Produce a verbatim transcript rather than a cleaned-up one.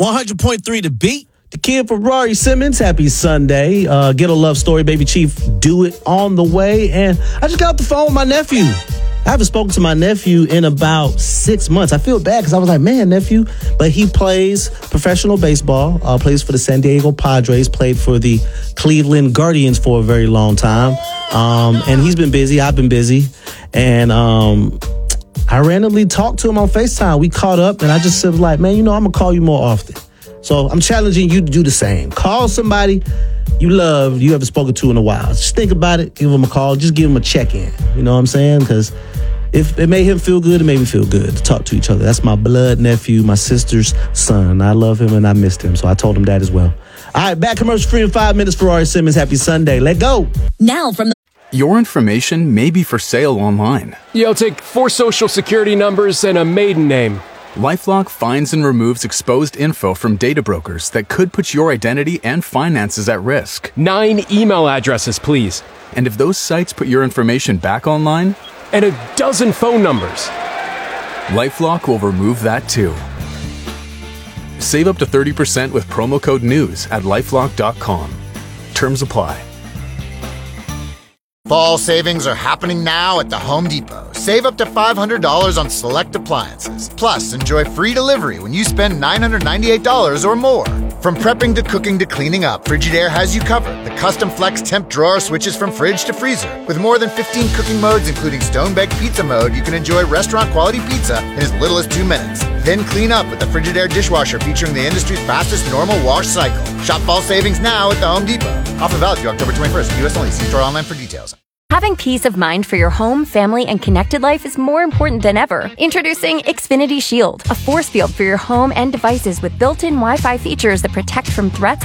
one hundred point three The Beat. The kid for Rory Simmons, happy Sunday. Uh, get a love story, Baby Chief. Do it on the way. And I just got off the phone with my nephew. I haven't spoken to my nephew in about six months. I feel bad because I was like, man, nephew. But he plays professional baseball, uh, plays for the San Diego Padres, played for the Cleveland Guardians for a very long time. Um, and he's been busy. I've been busy. And um, I randomly talked to him on FaceTime. We caught up, and I just said, like, man, you know, I'm going to call you more often. So I'm challenging you to do the same. Call somebody you love, you haven't spoken to in a while. Just think about it. Give them a call. Just give them a check-in. You know what I'm saying? Because if it made him feel good, it made me feel good to talk to each other. That's my blood nephew, my sister's son. I love him and I missed him. So I told him that as well. All right, back commercial free in five minutes for Rory Simmons. Happy Sunday. Let go. Now from the... Your information may be for sale online. Yeah, I'll take four social security numbers and a maiden name. LifeLock finds and removes exposed info from data brokers that could put your identity and finances at risk. Nine email addresses, please. And if those sites put your information back online? And a dozen phone numbers. LifeLock will remove that too. Save up to thirty percent with promo code NEWS at lifelock dot com. Terms apply. Fall savings are happening now at the Home Depot. Save up to five hundred dollars on select appliances. Plus, enjoy free delivery when you spend nine hundred ninety-eight dollars or more. From prepping to cooking to cleaning up, Frigidaire has you covered. The custom flex temp drawer switches from fridge to freezer. With more than fifteen cooking modes, including stone-baked pizza mode, you can enjoy restaurant-quality pizza in as little as two minutes. Then clean up with the Frigidaire dishwasher featuring the industry's fastest normal wash cycle. Shop fall savings now at the Home Depot. Offer valid through October twenty-first. U S only. See store online for details. Having peace of mind for your home, family, and connected life is more important than ever. Introducing Xfinity Shield, a force field for your home and devices with built-in Wi-Fi features that protect from threats